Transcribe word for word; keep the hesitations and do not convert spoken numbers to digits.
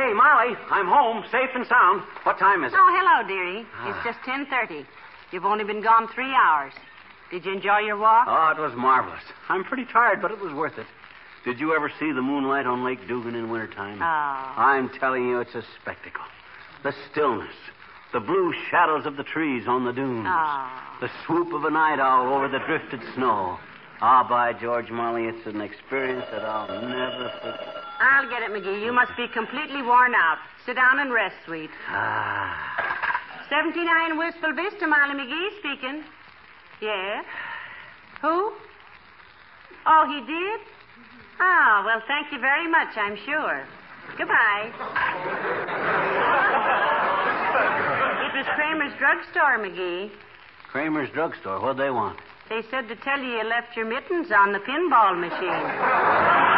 Hey, Molly, I'm home, safe and sound. What time is it? Oh, hello, dearie. It's just ten thirty. You've only been gone three hours. Did you enjoy your walk? Oh, it was marvelous. I'm pretty tired, but it was worth it. Did you ever see the moonlight on Lake Dugan in wintertime? Oh. I'm telling you, it's a spectacle. The stillness, the blue shadows of the trees on the dunes, Oh. the swoop of a night owl over the drifted snow. Ah, by George, Molly, it's an experience that I'll never forget. I'll get it, McGee. You must be completely worn out. Sit down and rest, sweet. Ah. seventy-nine Wistful Vista, Molly McGee speaking. Yes? Who? Oh, he did? Oh, well, thank you very much, I'm sure. Goodbye. It was Kramer's drugstore, McGee. Kramer's drugstore. What'd they want? They said to tell you you left your mittens on the pinball machine.